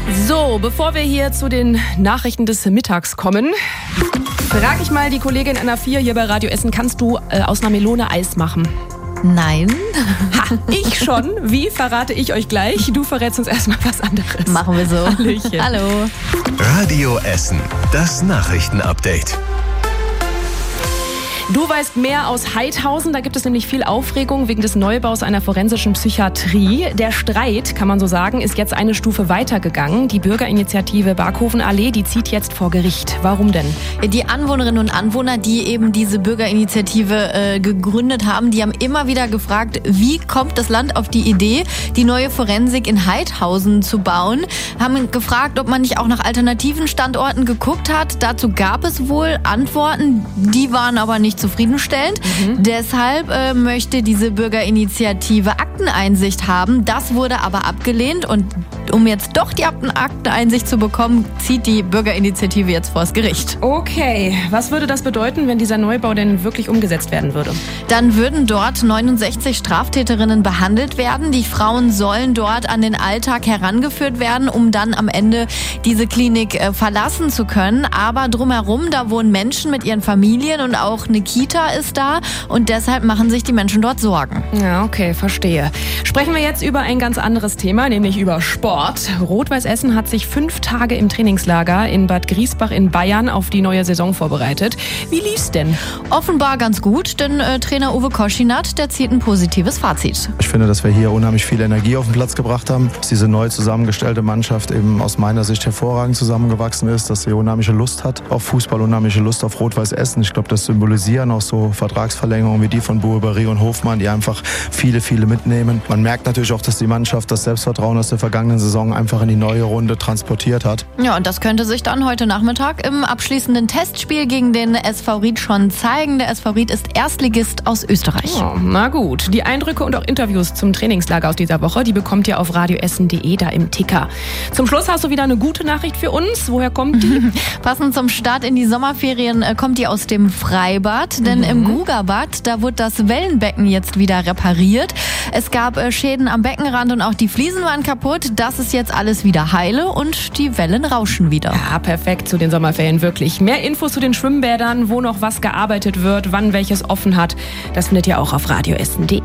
So, bevor wir hier zu den Nachrichten des Mittags kommen, frage ich mal die Kollegin NR4 hier bei Radio Essen, kannst du aus einer Melone Eis machen? Nein. Ha, ich schon. Wie, verrate ich euch gleich. Du verrätst uns erstmal was anderes. Machen wir so. Hallöchen. Hallo. Radio Essen, das Nachrichtenupdate. Du weißt mehr aus Heidhausen. Da gibt es nämlich viel Aufregung wegen des Neubaus einer forensischen Psychiatrie. Der Streit, kann man so sagen, ist jetzt eine Stufe weitergegangen. Die Bürgerinitiative Barkhovenallee, die zieht jetzt vor Gericht. Warum denn? Die Anwohnerinnen und Anwohner, die eben diese Bürgerinitiative gegründet haben, die haben immer wieder gefragt, wie kommt das Land auf die Idee, die neue Forensik in Heidhausen zu bauen? Haben gefragt, ob man nicht auch nach alternativen Standorten geguckt hat. Dazu gab es wohl Antworten, die waren aber nicht zufriedenstellend. Deshalb möchte diese Bürgerinitiative Akteneinsicht haben. Das wurde aber abgelehnt und um jetzt doch die Akteneinsicht zu bekommen, zieht die Bürgerinitiative jetzt vors Gericht. Okay, was würde das bedeuten, wenn dieser Neubau denn wirklich umgesetzt werden würde? Dann würden dort 69 Straftäterinnen behandelt werden. Die Frauen sollen dort an den Alltag herangeführt werden, um dann am Ende diese Klinik verlassen zu können. Aber drumherum, da wohnen Menschen mit ihren Familien und auch eine Kita ist da und deshalb machen sich die Menschen dort Sorgen. Ja, okay, verstehe. Sprechen wir jetzt über ein ganz anderes Thema, nämlich über Sport. Rot-Weiß Essen hat sich 5 Tage im Trainingslager in Bad Griesbach in Bayern auf die neue Saison vorbereitet. Wie lief's denn? Offenbar ganz gut, denn Trainer Uwe Koschinat, der zieht ein positives Fazit. Ich finde, dass wir hier unheimlich viel Energie auf den Platz gebracht haben, dass diese neu zusammengestellte Mannschaft eben aus meiner Sicht hervorragend zusammengewachsen ist, dass sie unheimliche Lust hat auf Fußball, unheimliche Lust auf Rot-Weiß Essen. Ich glaube, das symbolisieren auch so Vertragsverlängerungen wie die von Bouberi und Hofmann, die einfach viele mitnehmen. Man merkt natürlich auch, dass die Mannschaft das Selbstvertrauen aus der vergangenen Saison einfach in die neue Runde transportiert hat. Ja, und das könnte sich dann heute Nachmittag im abschließenden Testspiel gegen den SV Ried schon zeigen. Der SV Ried ist Erstligist aus Österreich. Oh, na gut. Die Eindrücke und auch Interviews zum Trainingslager aus dieser Woche, die bekommt ihr auf radioessen.de, da im Ticker. Zum Schluss hast du wieder eine gute Nachricht für uns. Woher kommt die? Passend zum Start in die Sommerferien kommt die aus dem Freibad, denn im Grugerbad, da wurde das Wellenbecken jetzt wieder repariert. Es gab Schäden am Beckenrand und auch die Fliesen waren kaputt. Das ist jetzt alles wieder heile und die Wellen rauschen wieder. Ja, perfekt zu den Sommerferien, wirklich. Mehr Infos zu den Schwimmbädern, wo noch was gearbeitet wird, wann welches offen hat, das findet ihr auch auf radioessen.de.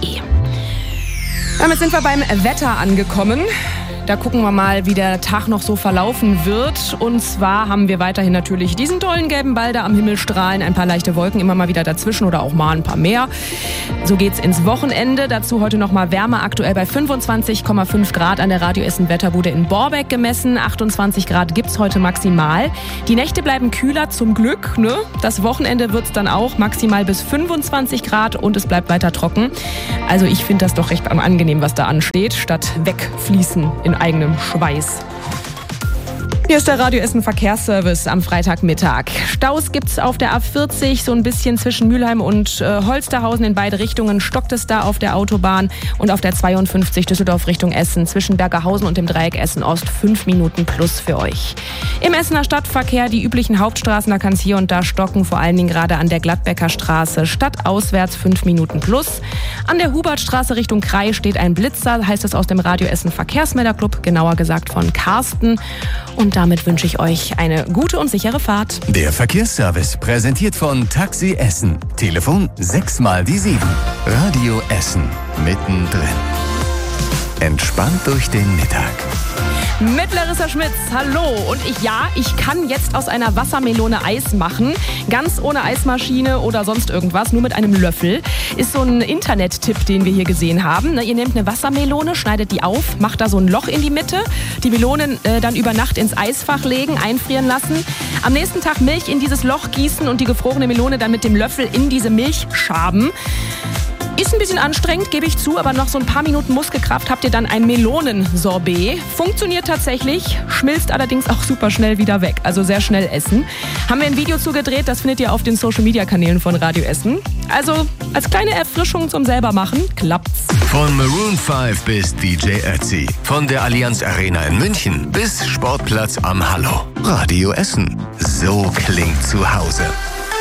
Damit sind wir beim Wetter angekommen. Da gucken wir mal, wie der Tag noch so verlaufen wird. Und zwar haben wir weiterhin natürlich diesen tollen gelben Ball da am Himmel strahlen. Ein paar leichte Wolken immer mal wieder dazwischen oder auch mal ein paar mehr. So geht's ins Wochenende. Dazu heute noch mal Wärme, aktuell bei 25,5 Grad an der Radio Essen Wetterbude in Borbeck gemessen. 28 Grad gibt's heute maximal. Die Nächte bleiben kühler, zum Glück, ne? Das Wochenende wird's dann auch maximal bis 25 Grad und es bleibt weiter trocken. Also ich finde das doch recht angenehm, was da ansteht, statt wegfließen in eigenem Schweiß. Hier ist der Radio Essen Verkehrsservice am Freitagmittag. Staus gibt's auf der A40, so ein bisschen zwischen Mülheim und Holsterhausen in beide Richtungen. Stockt es da auf der Autobahn und auf der 52 Düsseldorf Richtung Essen zwischen Bergerhausen und dem Dreieck Essen Ost 5 Minuten plus für euch. Im Essener Stadtverkehr die üblichen Hauptstraßen, da kann es hier und da stocken, vor allen Dingen gerade an der Gladbecker Straße. Stadtauswärts 5 Minuten plus. An der Hubertstraße Richtung Krei steht ein Blitzer, heißt es aus dem Radio Essen Verkehrsmelderclub, genauer gesagt von Carsten. Und damit wünsche ich euch eine gute und sichere Fahrt. Der Verkehrsservice präsentiert von Taxi Essen. Telefon 6x7. Radio Essen. Mittendrin. Entspannt durch den Mittag. Mit Larissa Schmitz, hallo. Und ich kann jetzt aus einer Wassermelone Eis machen. Ganz ohne Eismaschine oder sonst irgendwas, nur mit einem Löffel. Ist so ein Internet-Tipp, den wir hier gesehen haben. Ihr nehmt eine Wassermelone, schneidet die auf, macht da so ein Loch in die Mitte, die Melonen dann über Nacht ins Eisfach legen, einfrieren lassen. Am nächsten Tag Milch in dieses Loch gießen und die gefrorene Melone dann mit dem Löffel in diese Milch schaben. Ist ein bisschen anstrengend, gebe ich zu, aber noch so ein paar Minuten Muskelkraft habt ihr dann ein Melonensorbet. Funktioniert tatsächlich, schmilzt allerdings auch super schnell wieder weg, also sehr schnell essen. Haben wir ein Video zugedreht, das findet ihr auf den Social-Media-Kanälen von Radio Essen. Also als kleine Erfrischung zum selbermachen, klappt's. Von Maroon 5 bis DJ Ötzi. Von der Allianz Arena in München bis Sportplatz am Hallo. Radio Essen. So klingt zu Hause.